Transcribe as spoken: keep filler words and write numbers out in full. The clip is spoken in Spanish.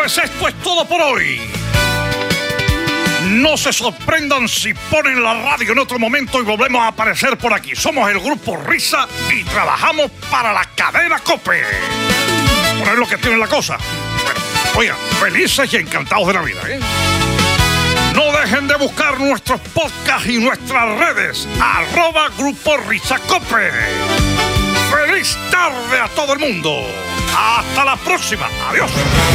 Pues esto es todo por hoy. No se sorprendan si ponen la radio en otro momento y volvemos a aparecer por aquí. Somos el Grupo Risa y trabajamos para la cadena COPE. Por ahí lo que tiene la cosa. Bueno, oigan, felices y encantados de la vida, ¿eh? No dejen de buscar nuestros podcasts y nuestras redes. Arroba Grupo Risa COPE. ¡Feliz tarde a todo el mundo! ¡Hasta la próxima! ¡Adiós!